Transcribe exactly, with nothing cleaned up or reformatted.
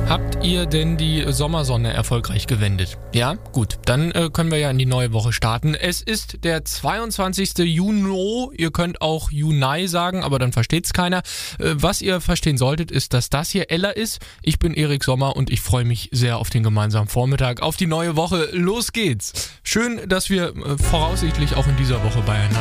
Habt ihr denn die Sommersonne erfolgreich gewendet? Ja, gut, dann äh, können wir ja in die neue Woche starten. Es ist der zweiundzwanzigste Juni. Ihr könnt auch Juni sagen, aber dann versteht's keiner. Äh, was ihr verstehen solltet, ist, dass das hier Ella ist. Ich bin Erik Sommer und ich freue mich sehr auf den gemeinsamen Vormittag, auf die neue Woche. Los geht's! Schön, dass wir äh, voraussichtlich auch in dieser Woche beieinander